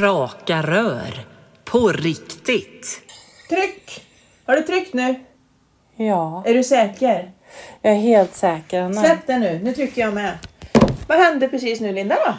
raka rör. På riktigt. Tryck! Har du tryckt nu? Ja, Är du säker? jag är helt säker. Anna. Släpp den nu. Nu trycker jag med. Vad hände precis nu, Linda då?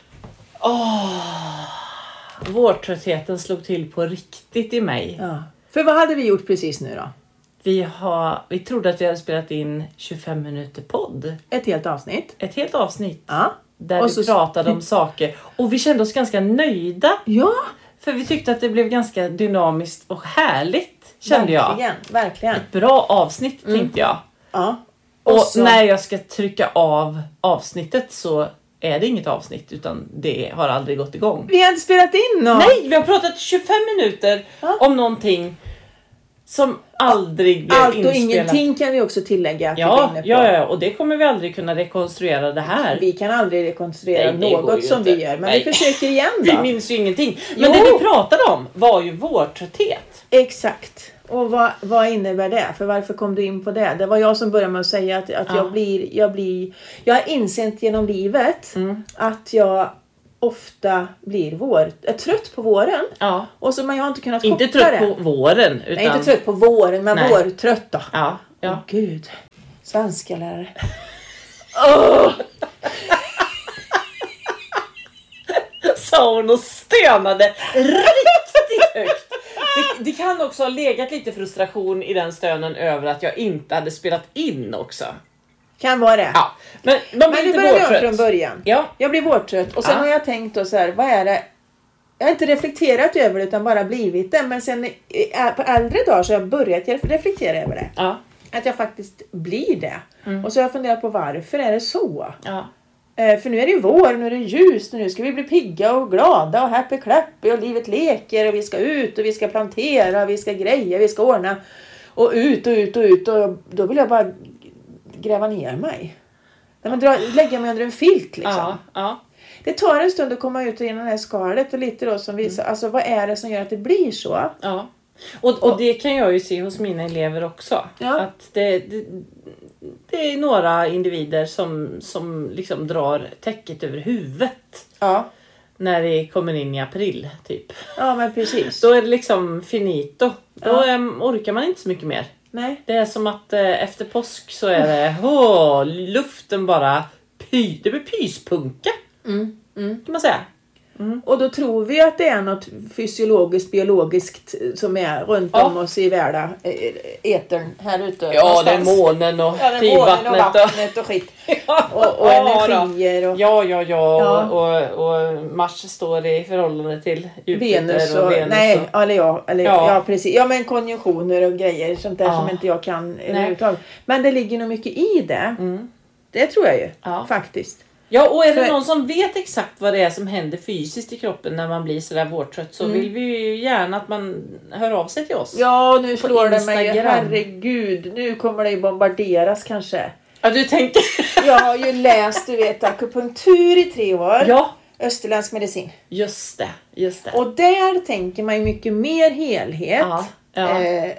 Vårtröttheten slog till på riktigt i mig. Ja. För vad hade vi gjort precis nu då? Vi trodde att vi hade spelat in 25 minuter podd. Ett helt avsnitt. Ett helt avsnitt. Ja. Där Och vi så- pratade om saker. Och vi kände oss ganska nöjda. Ja, För vi tyckte att det blev ganska dynamiskt och härligt. Kände jag. Verkligen. Bra avsnitt tänkte jag. Ja. Och så- när jag ska trycka av avsnittet så är det inget avsnitt. Utan det har aldrig gått igång. Vi har inte spelat in något. Nej, vi har pratat 25 minuter om någonting som aldrig blev Allt och inspelat. ingenting kan vi också tillägga. Att vi är Ja, inne på. ja, och det kommer vi aldrig kunna rekonstruera det här. Vi kan aldrig rekonstruera Nej, det går ju något som inte. vi gör. Men Nej. vi försöker igen Vi då. minns ju ingenting. Men Jo. det vi pratade om var ju vårtrötthet. Exakt. Och vad innebär det? För varför kom du in på det? Det var jag som började med att säga att jag har insett genom livet att jag ofta är trött på våren. Ja. Och så men jag har inte kunnat Inte koppla trött det. på våren. Utan... Nej, inte trött på våren, men Nej. vårtrött då. Ja, ja. Åh, Gud. Svenska lärare. Sa hon och stönade riktigt högt. Det kan också ha legat lite frustration i den stönen över att jag inte hade spelat in också. Kan vara det. Ja, men de Men blir nu inte börjar jag vårtrött. från början. Ja. Jag blir vårtrött. Och sen Ja. har jag tänkt då så här, vad är det? Jag har inte reflekterat över det utan bara blivit det. Men sen på äldre dagar så har jag börjat reflektera över det. Ja. Att jag faktiskt blir det. Och så har jag funderat på varför är det så? Ja. För nu är det ju vår, nu är det ljust, nu ska vi bli pigga och glada och happy clappy och livet leker och vi ska ut och vi ska plantera, vi ska greja, vi ska ordna och ut och då vill jag bara gräva ner mig. Nej, men lägga mig under en filt liksom. Ja. Ja. Det tar en stund att komma ut i den här skalet och lite då som visar, alltså vad är det som gör att det blir så? Ja. Och det kan jag ju se hos mina elever också. Ja. Att det är några individer som liksom drar täcket över huvudet. Ja, När det kommer in i april typ. ja men precis. Då är det liksom finito. Då orkar man inte så mycket mer. Nej. Det är som att efter påsk så är det luften bara det blir pyspunka. Kan man säga. Och då tror vi att det är något fysiologiskt, biologiskt som är runt om oss i världen, etern här ute. Ja, det är någonstans. månen och Ja, det är månen och tidvattnet. vattnet och skit. Och energier. Och Ja. Och Mars står i förhållande till Jupiter Venus och och... Venus. Nej, och... ja, precis. Ja, men konjunktioner och grejer. Sånt där som inte jag kan överhuvudtaget. Men det ligger nog mycket i det. Det tror jag ju. Ja. Faktiskt. Ja, och är det För- någon som vet exakt vad det är som händer fysiskt i kroppen när man blir sådär vårtrött så vill vi ju gärna att man hör av sig till oss. Ja, nu slår det mig. Instagram. Herregud, nu kommer det ju bombarderas kanske. Ja, du tänker... Jag har ju läst, du vet, akupunktur i 3 år. Ja, Österländsk medicin. just det. Och där tänker man ju mycket mer helhet. Ja.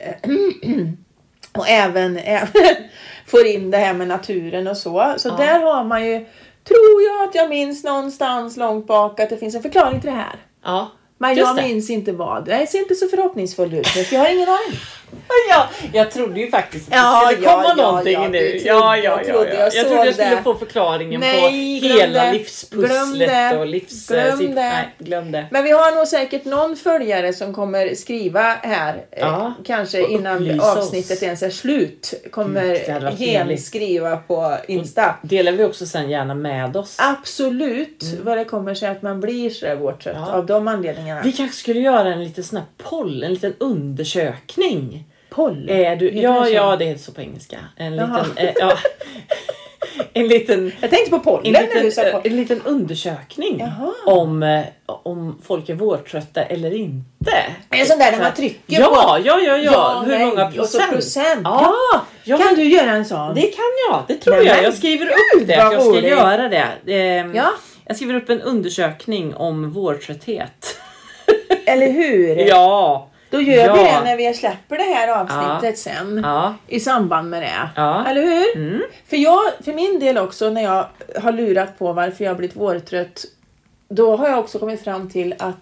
Och även får in det här med naturen och så. Så där har man ju, tror jag att jag minns någonstans långt bak att det finns en förklaring till det här. Ja, Men just jag det. minns inte vad. Det ser inte så förhoppningsfull ut för jag har ingen aning. Ja, jag trodde ju faktiskt att det skulle komma någonting nu. du trodde- jag trodde jag Jag såg trodde jag skulle det. få förklaringen Nej, på glöm hela det. livspusslet Glöm det. och livs... Glöm det. Nej, glöm det. Men vi har nog säkert någon följare som kommer skriva här. Ja, Kanske och innan upplysa oss. avsnittet ens är slut. Gud, det Kommer hade varit Hen trevligt. skriva på Insta. Delar vi också sen gärna med oss. Absolut vad det kommer sig att man blir så här vårtrött Ja. av de anledningarna. Vi kanske skulle göra en liten sån här poll, en liten undersökning. Poll? Är du, Heter ja, det så? ja, det heter så på engelska. En Jaha. liten, en liten, Jag tänkte på pollen när du sa poll. en liten undersökning Jaha. om folk är vårtrötta eller inte. En sån där man trycker på. Ja. Hur nej. många Och så procent? procent. Ja. Ja. Kan du göra en sån? Det kan jag, det tror Nej, jag. men Jag skriver upp gud, det, vad att jag ska roligt. göra det. Ja. Jag skriver upp en undersökning om vårtrötthet. Eller hur? Ja. Då gör vi Ja. det när vi släpper det här avsnittet sen. Ja. I samband med det. Ja. Eller hur? För min del också när jag har lurat på varför jag har blivit vårtrött. Då har jag också kommit fram till att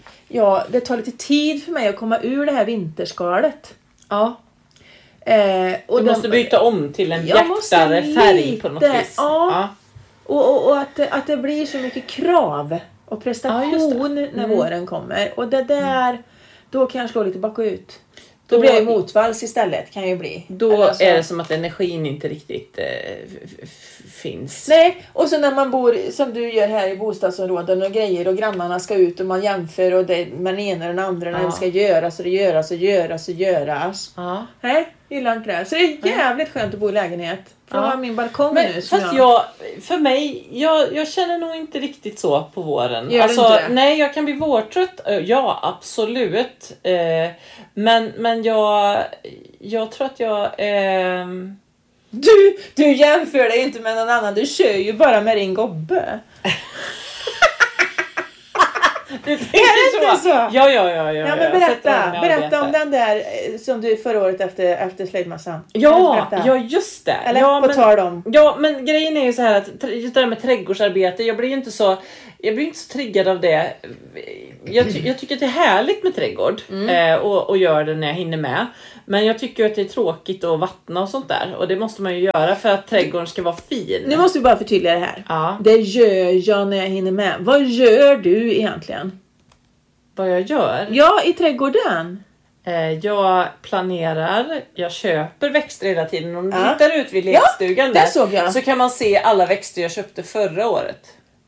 Ja, det tar lite tid för mig att komma ur det här vinterskalet. Ja. Och Du måste byta om till en Jag måste bjärtare färg lite, på något vis. ja. Och att det blir så mycket krav och prestation när våren kommer. Och det där, då kan jag slå lite bakut. Då blir jag motvalls istället, kan ju bli. Då är det som att energin inte riktigt finns. Nej, och så när man bor som du gör här i bostadsområden och grejer och grannarna ska ut och man jämför och det med den ena och den andra när det ska göras och det göras. Ja. Nej, gillar inte det. Så det är jävligt skönt att bo i lägenhet. För jag har min balkong nu. Fast jag känner nog inte riktigt så på våren. Gör alltså, du inte det? Nej, jag kan bli vårtrött. Ja, absolut. Men jag tror att jag... Du jämför dig inte med någon annan. Du kör ju bara med din gobbe. Du tänker det inte så? Ja. Ja, men berätta om den där som du förra året efter slöjdmassan. Ja, just det. Eller på tal om. Ja, men grejen är ju så här att just det där med trädgårdsarbete, jag blir inte så triggad av det. Jag tycker att det är härligt med trädgård och gör det när jag hinner med. Men jag tycker att det är tråkigt att vattna och sånt där. Och det måste man ju göra för att trädgården ska vara fin. Nu måste vi bara förtydliga det här. Ja. Det gör jag när jag hinner med. Vad gör du egentligen? Vad jag gör? Ja, i trädgården. Jag planerar, jag köper växter hela tiden. Om du tittar ut vid lekstugan det såg jag. så kan man se alla växter jag köpte förra året.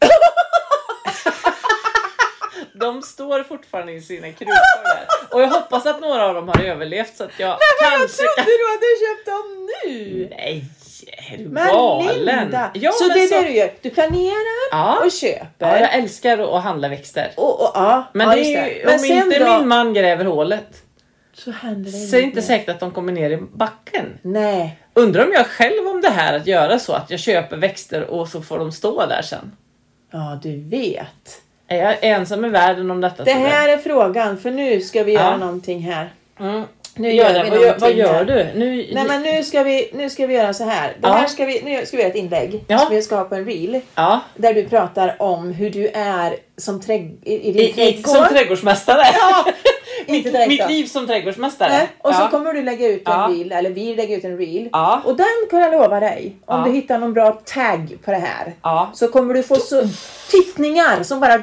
De står fortfarande i sina krukor där. Och jag hoppas att några av dem har överlevt så att jag kanske... Jag trodde du hade köpt dem nu. Nej, är du galen? Linda. Ja, så det är det du gör. Du planerar och köper. Ja, jag älskar att handla växter. Men det är ju, om inte min man gräver hålet så händer det så är det inte säkert att de kommer ner i backen. Nej. Undrar om jag själv om det här att göra så att jag köper växter och så får de stå där sen. Ja, du vet. Är jag ensam i världen om detta? Det här är frågan, för nu ska vi göra någonting här. Nu gör vi någonting. Vad gör du? Nej, men nu ska vi göra så här. Nu ska vi göra ett inlägg som vi ska ha på en reel. Ja. Där du pratar om hur du är som i din trädgård. Som trädgårdsmästare. Ja. Mitt liv som trädgårdsmästare. Nej. Och så kommer du lägga ut en reel, eller vi lägger ut en reel. Ja. Och den kan jag lova dig, om du hittar någon bra tagg på det här, så kommer du få så tittningar som bara...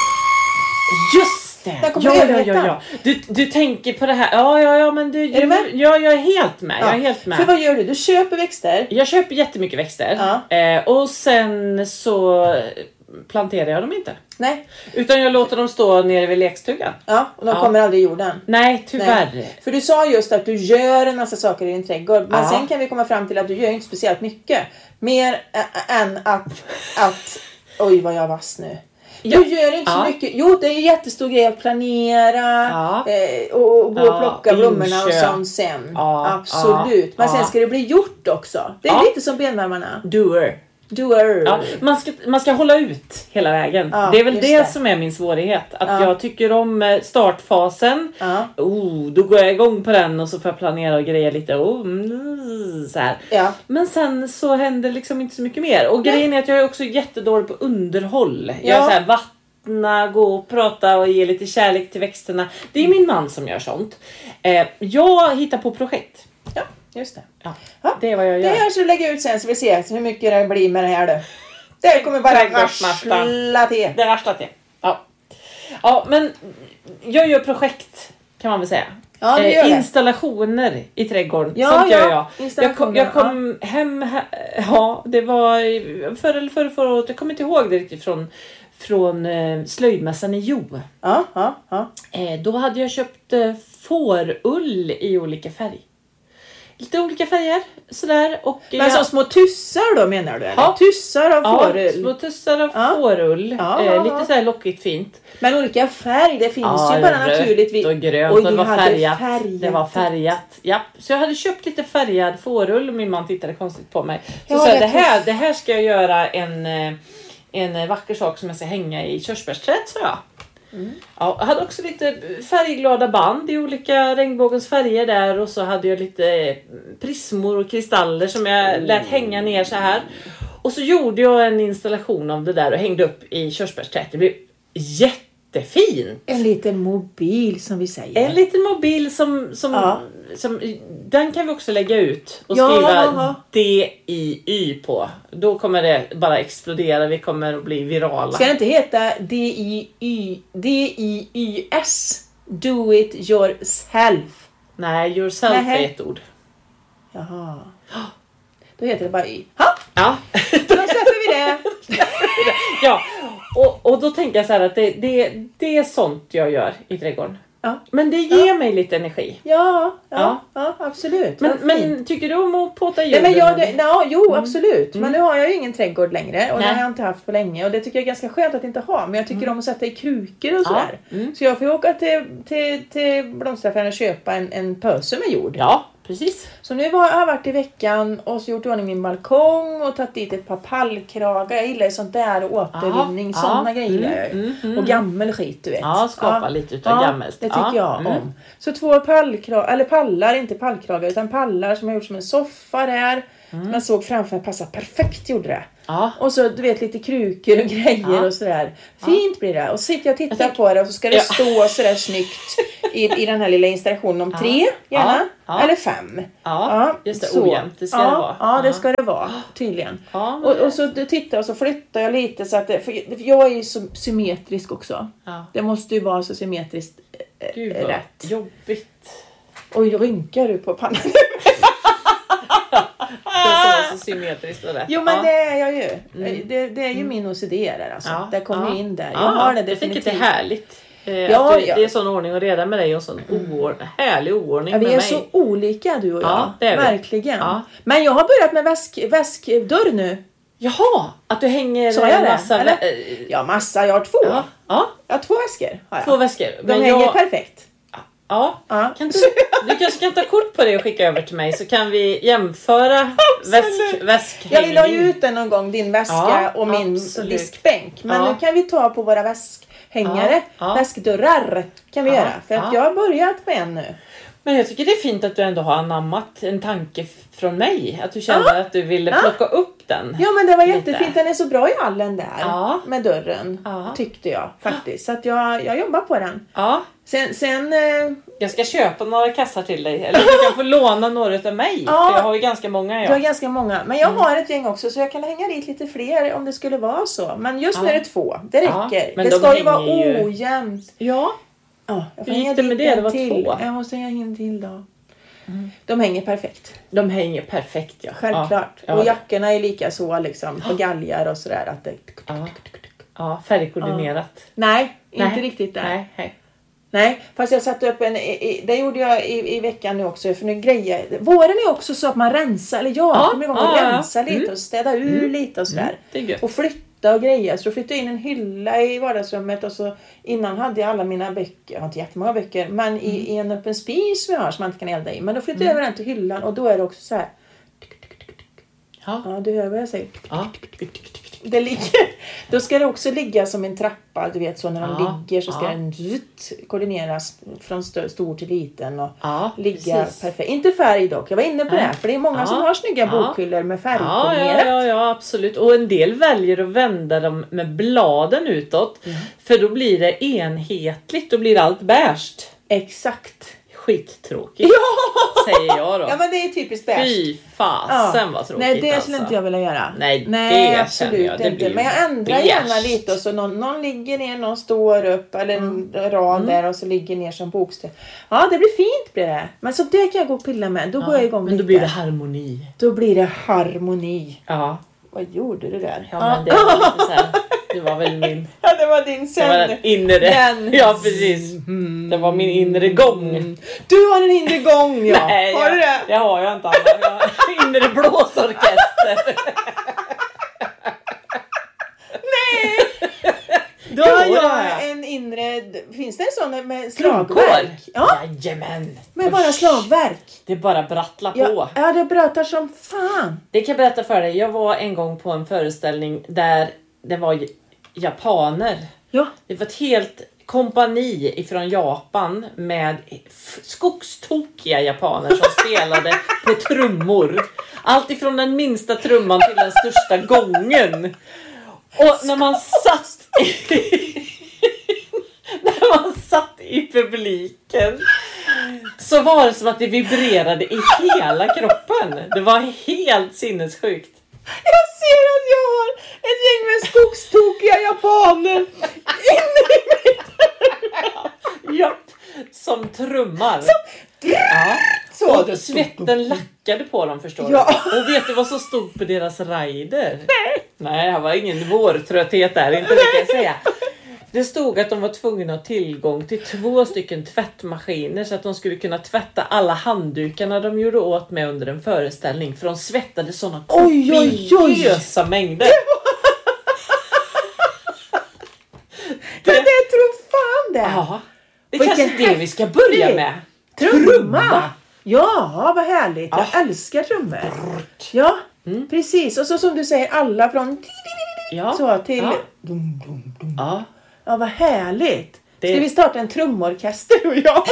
Just det! Ja. Du tänker på det här. Ja, men du... Är du med? Ja, jag är helt med. Jag är helt med. För vad gör du? Du köper växter. Jag köper jättemycket växter. Och sen så planterar jag dem inte. Nej. Utan jag låter dem stå nere vid lekstugan. Ja, och de kommer aldrig i jorden. Nej, tyvärr. Nej. För du sa just att du gör en massa saker i din trädgård. Men sen kan vi komma fram till att du gör inte speciellt mycket. Mer än att... Oj, vad jag vass nu. Du gör inte så mycket. Jo, det är en jättestor grej att planera och gå och plocka blommorna och sånt sen. Absolut. Men sen ska det bli gjort också. Det är lite som benvärmarna. Doer. Ja, man ska hålla ut hela vägen. Det är väl det som är min svårighet. Att jag tycker om startfasen. Då går jag igång på den och så får jag planera och greja lite. Så här. Men sen så händer liksom inte så mycket mer. Och grejen är att jag är också jättedålig på underhåll. Jag är så här, vattna, gå och prata och ge lite kärlek till växterna. Det är min man som gör sånt. Jag hittar på projekt. Ja. Just det. Ja, det är vad jag gör. Det här ska du lägga ut sen så vi ser hur mycket det blir med det här då. Det kommer bara varsla till. Det varslar till. Ja, men jag gör projekt kan man väl säga. Ja, det gör installationer i trädgården. Sånt gör jag. Jag kom hem det var förra året. Jag kommer inte ihåg det riktigt från slöjdmässan i Jo. Då hade jag köpt fårull i olika färg. Lite olika färger, sådär. Och men så små tussar då menar du? Eller? Tussar av fårull? Ja, små tussar av fårull. Lite sådär lockigt fint. Men olika färg, det finns ju bara naturligt. Och grönt, och det var färgat. Det var färgat. Ja. Så jag hade köpt lite färgad fårull och min man tittade konstigt på mig. Så sa det här ska jag göra en vacker sak som jag ska hänga i körsbärsträd, sa jag. Ja, jag hade också lite färgglada band i olika regnbågens färger där. Och så hade jag lite prismor och kristaller som jag lät hänga ner så här. Och så gjorde jag en installation av det där och hängde upp i körsbärsträdet. Det blev jättefint. En liten mobil som vi säger. En liten mobil som den kan vi också lägga ut och skriva DIY på. Då kommer det bara explodera. Vi kommer att bli virala. Ska det inte heta DIYS? Do it yourself. Nej, yourself är ett ord. Jaha. Då heter det bara Y. Ja. Då släpper vi det. Ja. Och då tänker jag så här att det är sånt jag gör i trädgården. Ja. Men det ger mig lite energi. Ja, absolut. Men tycker du om att påta djuren? Absolut. Men nu har jag ju ingen trädgård längre. Och det har jag inte haft på länge. Och det tycker jag är ganska skönt att inte ha. Men jag tycker om att sätta i krukor och sådär. Så jag får ju åka till blomsteraffären och köpa en pöse med jord. Ja, precis. Så nu har jag varit i veckan och så gjort ordning min balkong och tagit dit ett par pallkragar. Jag gillar ju sånt där och återvinning. Sådana grejer gillar jag ju. Och gammel skit, du vet. Ja, skapa lite utav gammalt. Det tycker jag om. Så 2 pallar, inte pallkragar utan pallar som jag gjort som en soffa där. Som jag såg framför mig passa perfekt, gjorde det. Ja. Och så du vet lite krukor och grejer och sådär. Fint blir det. Och så sitter jag och tittar på det och så ska det stå sådär snyggt i den här lilla installationen om 3 gärna. Eller 5. Ja, just det, ojämnt. Det ska det vara. Ja, det ska det vara, tydligen. Och så tittar och så flyttar jag lite så att för jag är ju så symmetrisk också. Ja. Det måste ju vara så symmetriskt Gud, vad rätt. Jobbigt. Oj, då rynkar du på pannan. Det är så symmetriskt och rätt. Jo, men det är jag ju. Det är ju min OCD där alltså. Det kommer in där. Jag har det definitivt. Jag tycker det är härligt. Det är sån ordning och reda med dig och sån härlig oordning med mig. Vi är så olika du och jag. Ja, det är vi. Verkligen. Ja. Men jag har börjat med väskdörr nu. Jaha, att du hänger massa... Ja, massa. Jag har 2. Ja. Jag har 2 väskor. 2 väskor. De hänger perfekt. Ja. Du kanske kan ta kort på det och skicka över till mig så kan vi jämföra väskhängning. Jag vill ha ut den någon gång, din väska och min diskbänk. Men nu kan vi ta på våra väskhängare, väskdörrar kan vi göra. För att jag har börjat med en nu. Men jag tycker det är fint att du ändå har anammat en tanke från mig. Att du känner att du ville plocka upp den. Ja, men det var jättefint. Den är så bra i hallen där. Med dörren. Tyckte jag faktiskt. Så att jag jobbar på den. Ja. Sen jag ska köpa några kassar till dig. Eller du kan få låna några av mig. För jag har ju ganska många. Jag har ganska många. Men jag har ett gäng också. Så jag kan hänga dit lite fler om det skulle vara så. Men just nu är det 2. Det räcker. Men det ska ju vara ojämnt. Ja. Hur gick det med det? Det var 2. Jag måste hänga in till då. De hänger perfekt. De hänger perfekt, ja. Självklart. Ja. Och jackorna är lika så liksom. På galgar och sådär. Att det... Ja, färgkoordinerat. Nej, inte riktigt där. Nej, fast jag satte upp det gjorde jag i veckan nu också. För nu grejer. Våren är också så att man rensar. Eller kommer igång och rensa lite och städa ur lite och sådär. Och flytta och grejer. Så då flyttade jag in en hylla i vardagsrummet. Och så innan hade jag alla mina böcker. Jag har inte jättemånga böcker. Men i en öppen spis som jag har som man inte kan elda i. Men då flyttade jag över den till hyllan. Och då är det också så här. Ja, du hör vad jag säger. Det ligger, då ska det också ligga som en trappa, du vet så när de ligger så ska den koordineras från stor till liten och ligga perfekt. Inte färg dock, jag var inne på det för det är många som har snygga bokhyllor med färgkoordinerat. Ja, absolut. Och en del väljer att vända dem med bladen utåt för då blir det enhetligt, då blir allt beige. Exakt. Skittråkigt. Säger jag då. Ja, men det är typiskt bäst. Fy fasen vad tråkigt. Nej, det skulle inte jag vilja göra. Nej, det absolut jag. Det inte. Men jag ändrar gärna lite och så någon ligger ner, någon står upp eller en rad där och så ligger ner som bokstäv. Ja, det blir fint blir det. Men så det kan jag gå och pilla med. Då går jag igång men då blir det harmoni. Då blir det harmoni. Ja. Vad gjorde du där? Ja, men det var lite så här. Det var väl min... Ja, det var din sen. Det var den inre... Ja, precis. Det var min inre gång. Du har en inre gång, ja. Nej, har du det? Det har jag inte. Jag har inre blåsorkester. Nej! Då har jag en inre... Finns det en sån med slagverk? Ja. Jajamän. Men bara slagverk? Det är bara brattla på. Ja, det brattar som fan. Det kan jag berätta för dig. Jag var en gång på en föreställning där det var japaner. Ja. Det var ett helt kompani ifrån Japan med skogstokiga japaner som spelade på trummor. Allt ifrån den minsta trumman till den största gången. Och när man satt publiken. Så var det som att det vibrerade i hela kroppen. Det var helt sinnessjukt. Jag ser att jag har ett gäng med skogstokiga japaner inne i mitt Japp, som trummar. så. Och svetten lackade på dem, förstår du. Och vet du vad som stod på deras rider? Nej, det var ingen vårtrötthet där, inte det kan jag säga. Det stod att de var tvungna att ha tillgång till 2 stycken tvättmaskiner så att de skulle kunna tvätta alla handdukarna de gjorde åt med under en föreställning. För de svettade sådana kopiösa mängder. Det tror fan det. Ja, det är kanske det vi ska börja med. Trumma. Ja, vad härligt. Jag älskar trummor. Ja, precis. Och så som du säger, alla från så till Ja, vad härligt. Ska vi starta en trumorkester och jag?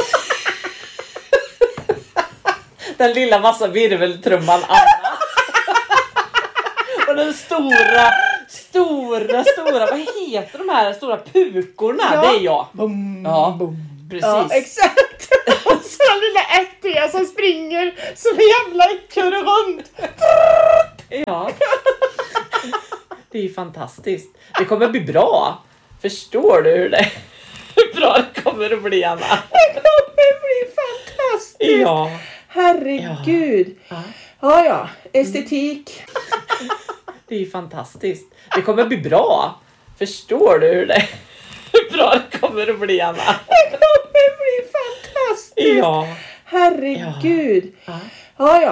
Den lilla massa virveltrumman Anna. Och den stora, vad heter de här stora pukorna? Ja. Det är jag. Precis. Ja, exakt. Och så den lilla ättiga som springer som en jävla kurre runt. Ja. Det är ju fantastiskt. Det kommer bli bra. Förstår du hur bra det kommer att bli, Anna? Det kommer bli fantastiskt. Ja. Herregud. Ja. Estetik. Det är ju fantastiskt. Det kommer bli bra. Förstår du hur bra det kommer att bli, Anna? Det kommer bli fantastiskt. Ja. Herregud. Ja.